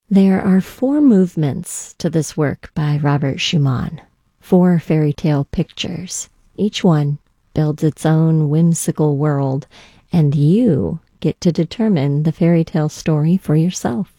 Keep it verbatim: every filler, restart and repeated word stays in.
There are four movements to this work by Robert Schumann, four fairy tale pictures. Each one builds its own whimsical world, and you get to determine the fairy tale story for yourself.